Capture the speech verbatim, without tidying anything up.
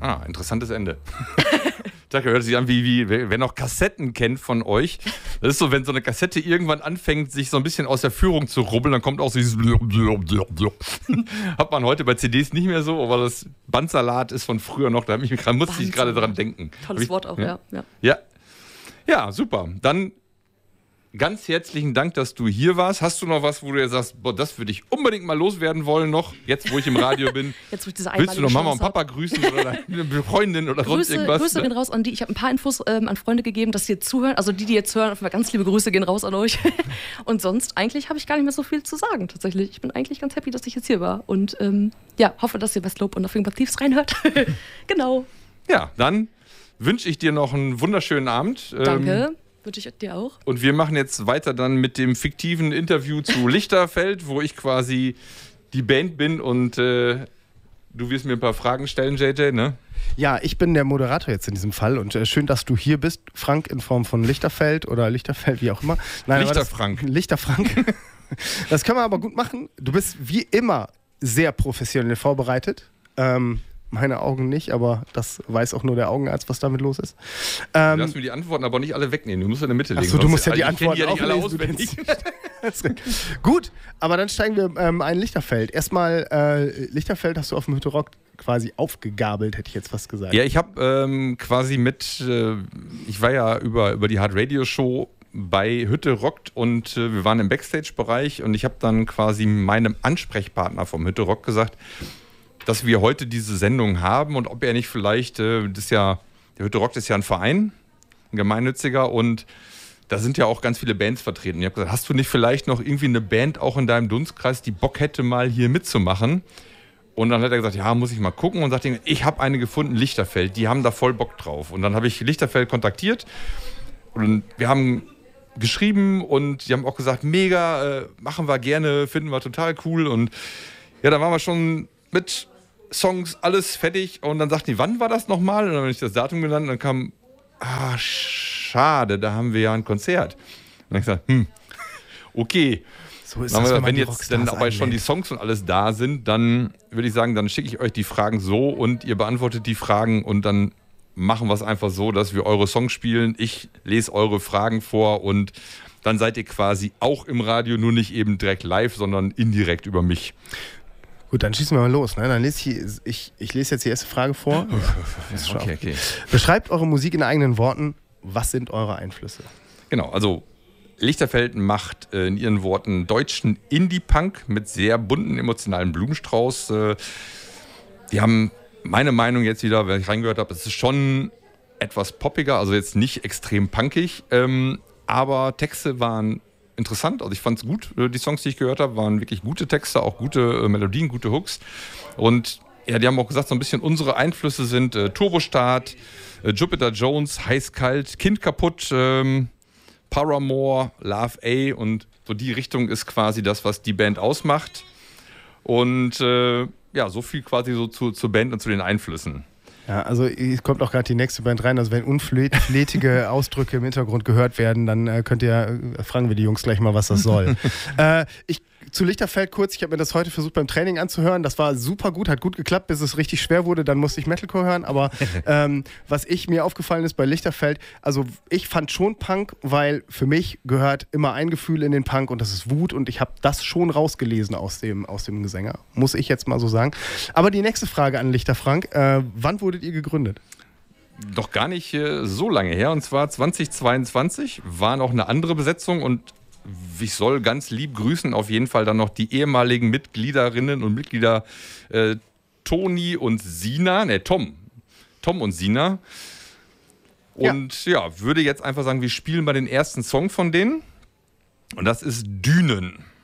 Ah, interessantes Ende. Da hört sich an, wie, wie wer noch Kassetten kennt von euch. Das ist so, wenn so eine Kassette irgendwann anfängt, sich so ein bisschen aus der Führung zu rubbeln, dann kommt auch so dieses Blub, Blub, Blub, Blub. Hat man heute bei C Ds nicht mehr so, aber das Bandsalat ist von früher noch, da hab ich, da musste ich gerade dran denken. Tolles ich, Wort auch, ja. Ja. ja. Ja, super. Dann ganz herzlichen Dank, dass du hier warst. Hast du noch was, wo du jetzt sagst, boah, das würde ich unbedingt mal loswerden wollen noch, jetzt wo ich im Radio bin? Jetzt, wo ich diese Willst du noch Mama und Chance Papa grüßen oder deine Freundin oder Grüße, sonst irgendwas? Grüße gehen raus an die. Ich habe ein paar Infos ähm, an Freunde gegeben, dass sie jetzt zuhören. Also die, die jetzt hören, ganz liebe Grüße gehen raus an euch. Und sonst, eigentlich habe ich gar nicht mehr so viel zu sagen, tatsächlich. Ich bin eigentlich ganz happy, dass ich jetzt hier war. Und ähm, ja, hoffe, dass ihr Westlob und auf irgendwas Tiefs reinhört. Genau. Ja, dann wünsche ich dir noch einen wunderschönen Abend. Danke. Ähm, Wünsche ich dir auch. Und wir machen jetzt weiter dann mit dem fiktiven Interview zu Lichterfeld, wo ich quasi die Band bin und äh, du wirst mir ein paar Fragen stellen, J J, ne? Ja, ich bin der Moderator jetzt in diesem Fall und äh, schön, dass du hier bist, Frank, in Form von Lichterfeld oder Lichterfeld, wie auch immer. Nein, Lichterfrank. Das, Lichterfrank. Das können wir aber gut machen. Du bist wie immer sehr professionell vorbereitet. Ähm, Meine Augen nicht, aber das weiß auch nur der Augenarzt, was damit los ist. Ähm, du darfst mir die Antworten aber nicht alle wegnehmen. Du musst in der Mitte liegen. Achso, du musst ja die ich Antworten die ja auch nicht alle lesen, auswendig. Gut, aber dann steigen wir ähm, ein Lichterfeld. Erstmal, äh, Lichterfeld hast du auf dem Hütte Rock quasi aufgegabelt, hätte ich jetzt fast gesagt. Ja, ich habe ähm, quasi mit, äh, ich war ja über, über die Hard Radio Show bei Hütte Rockt und äh, wir waren im Backstage-Bereich und ich habe dann quasi meinem Ansprechpartner vom Hütte Rock gesagt, dass wir heute diese Sendung haben und ob er nicht vielleicht, äh, das ist ja, der Hütte Rockt ist ja ein Verein, ein gemeinnütziger und da sind ja auch ganz viele Bands vertreten. Ich habe gesagt, hast du nicht vielleicht noch irgendwie eine Band auch in deinem Dunstkreis, die Bock hätte, mal hier mitzumachen? Und dann hat er gesagt, ja, muss ich mal gucken und sagte, ich habe eine gefunden, Lichterfeld, die haben da voll Bock drauf. Und dann habe ich Lichterfeld kontaktiert und wir haben geschrieben und die haben auch gesagt, mega, äh, machen wir gerne, finden wir total cool. Und ja, da waren wir schon mit Songs, alles fertig. Und dann sagten die, wann war das nochmal? Und dann habe ich das Datum genannt und dann kam, ah, schade, da haben wir ja ein Konzert. Und dann habe ich gesagt, hm, okay. So ist dann das, wir, wenn, man wenn die jetzt Rockstars dann aber schon einlädt. die Songs und alles da sind, dann würde ich sagen, dann schicke ich euch die Fragen so und ihr beantwortet die Fragen und dann machen wir es einfach so, dass wir eure Songs spielen. Ich lese eure Fragen vor und dann seid ihr quasi auch im Radio, nur nicht eben direkt live, sondern indirekt über mich. Gut, dann schießen wir mal los. Ne? Dann lese ich, ich, ich lese jetzt die erste Frage vor. Okay, okay. Beschreibt eure Musik in eigenen Worten. Was sind eure Einflüsse? Genau, also Lichterfeld macht äh, in ihren Worten deutschen Indie-Punk mit sehr bunten, emotionalen Blumenstrauß. Äh, die haben meine Meinung jetzt wieder, wenn ich reingehört habe, es ist schon etwas poppiger, also jetzt nicht extrem punkig, ähm, aber Texte waren interessant, also ich fand es gut, die Songs, die ich gehört habe, waren wirklich gute Texte, auch gute äh, Melodien, gute Hooks und ja, die haben auch gesagt, so ein bisschen unsere Einflüsse sind äh, Turbostart, äh, Jupiter Jones, Heiß-Kalt, Kind kaputt, ähm, Paramore, Love A und so die Richtung ist quasi das, was die Band ausmacht und äh, ja, so viel quasi so zu, zur Band und zu den Einflüssen. Ja, also es kommt auch gerade die nächste Band rein. Also wenn unflätige Ausdrücke im Hintergrund gehört werden, dann äh, könnt ihr, äh, fragen wir die Jungs gleich mal, was das soll. äh, ich zu Lichterfeld kurz, ich habe mir das heute versucht beim Training anzuhören. Das war super gut, hat gut geklappt, bis es richtig schwer wurde. Dann musste ich Metalcore hören. Aber ähm, was ich mir aufgefallen ist bei Lichterfeld, also ich fand schon Punk, weil für mich gehört immer ein Gefühl in den Punk und das ist Wut. Und ich habe das schon rausgelesen aus dem, aus dem Gesänger, muss ich jetzt mal so sagen. Aber die nächste Frage an Lichterfrank, äh, wann wurdet ihr gegründet? Doch gar nicht äh, so lange her. Und zwar zweitausendzweiundzwanzig war noch eine andere Besetzung und ich soll ganz lieb grüßen, auf jeden Fall dann noch die ehemaligen Mitgliederinnen und Mitglieder äh, Toni und Sina, ne, Tom. Tom und Sina. Und ja. ja, würde jetzt einfach sagen, wir spielen mal den ersten Song von denen. Und das ist Dünen.